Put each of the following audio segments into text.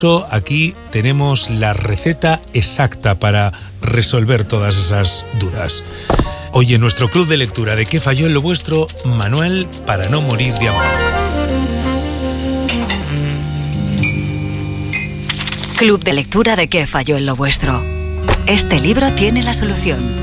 Aquí tenemos la receta exacta para resolver todas esas dudas. Hoy en nuestro club de lectura de ¿Qué falló en lo vuestro? Manual para no morir de amor. Club de lectura de ¿Qué falló en lo vuestro? Este libro tiene la solución.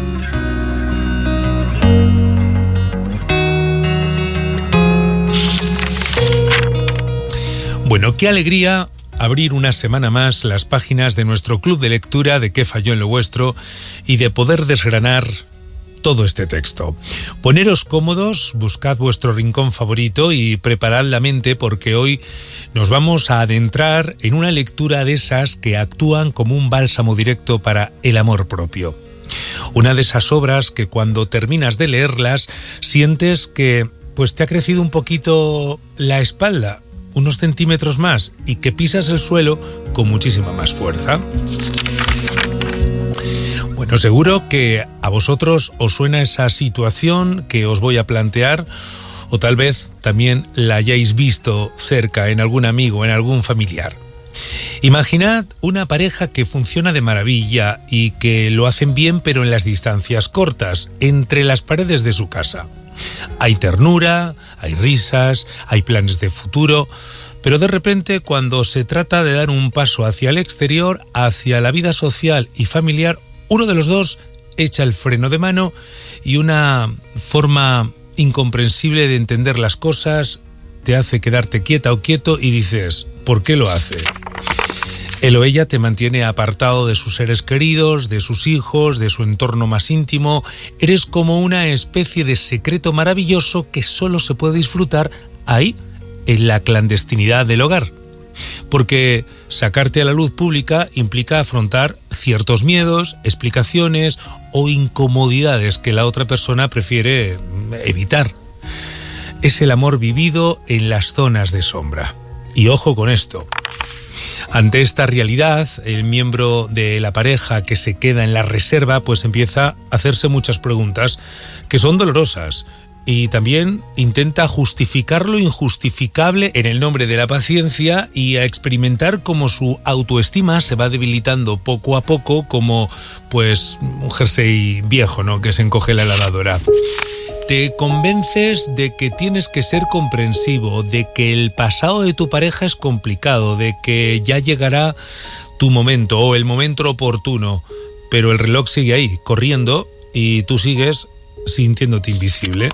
Bueno, qué alegría abrir una semana más las páginas de nuestro club de lectura de ¿Qué falló en lo vuestro? Y de poder desgranar todo este texto. Poneros cómodos, buscad vuestro rincón favorito y preparad la mente, porque hoy nos vamos a adentrar en una lectura de esas que actúan como un bálsamo directo para el amor propio. Una de esas obras que cuando terminas de leerlas sientes que pues te ha crecido un poquito la espalda, unos centímetros más, y que pisas el suelo con muchísima más fuerza. Bueno, seguro que a vosotros os suena esa situación que os voy a plantear, o tal vez también la hayáis visto cerca en algún amigo, en algún familiar. Imaginad una pareja que funciona de maravilla y que lo hacen bien, pero en las distancias cortas, entre las paredes de su casa. Hay ternura, hay risas, hay planes de futuro, pero de repente cuando se trata de dar un paso hacia el exterior, hacia la vida social y familiar, uno de los dos echa el freno de mano y una forma incomprensible de entender las cosas te hace quedarte quieta o quieto y dices, ¿por qué lo hace? Él o ella te mantiene apartado de sus seres queridos, de sus hijos, de su entorno más íntimo. Eres como una especie de secreto maravilloso que solo se puede disfrutar ahí, en la clandestinidad del hogar. Porque sacarte a la luz pública implica afrontar ciertos miedos, explicaciones o incomodidades que la otra persona prefiere evitar. Es el amor vivido en las zonas de sombra. Y ojo con esto. Ante esta realidad, el miembro de la pareja que se queda en la reserva pues empieza a hacerse muchas preguntas que son dolorosas y también intenta justificar lo injustificable en el nombre de la paciencia y a experimentar cómo su autoestima se va debilitando poco a poco, como pues un jersey viejo, ¿no?, que se encoge la lavadora. Te convences de que tienes que ser comprensivo, de que el pasado de tu pareja es complicado, de que ya llegará tu momento o el momento oportuno, pero el reloj sigue ahí, corriendo, y tú sigues sintiéndote invisible.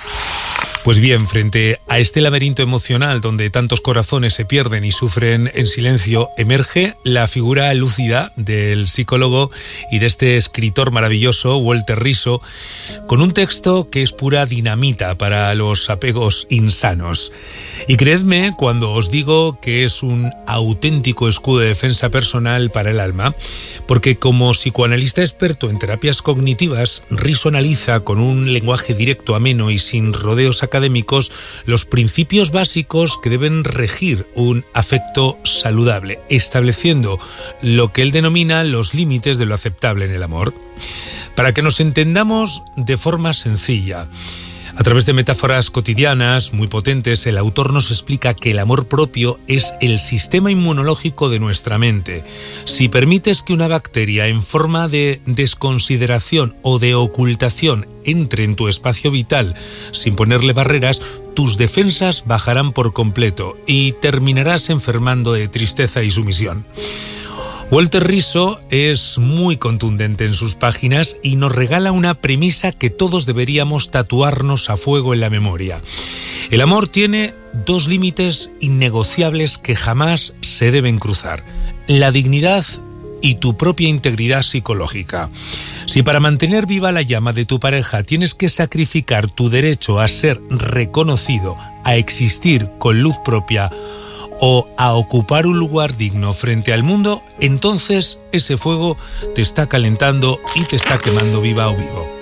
Pues bien, frente a este laberinto emocional donde tantos corazones se pierden y sufren en silencio, emerge la figura lúcida del psicólogo y de este escritor maravilloso, Walter Rizzo, con un texto que es pura dinamita para los apegos insanos. Y creedme cuando os digo que es un auténtico escudo de defensa personal para el alma, porque como psicoanalista experto en terapias cognitivas, Rizzo analiza con un lenguaje directo, ameno y sin rodeos académicos los principios básicos que deben regir un afecto saludable, estableciendo lo que él denomina los límites de lo aceptable en el amor. Para que nos entendamos de forma sencilla, a través de metáforas cotidianas muy potentes, el autor nos explica que el amor propio es el sistema inmunológico de nuestra mente. Si permites que una bacteria en forma de desconsideración o de ocultación entre en tu espacio vital sin ponerle barreras, tus defensas bajarán por completo y terminarás enfermando de tristeza y sumisión. Walter Rizzo es muy contundente en sus páginas y nos regala una premisa que todos deberíamos tatuarnos a fuego en la memoria. El amor tiene dos límites innegociables que jamás se deben cruzar: la dignidad y tu propia integridad psicológica. Si para mantener viva la llama de tu pareja tienes que sacrificar tu derecho a ser reconocido, a existir con luz propia o a ocupar un lugar digno frente al mundo, entonces ese fuego te está calentando y te está quemando viva o vivo.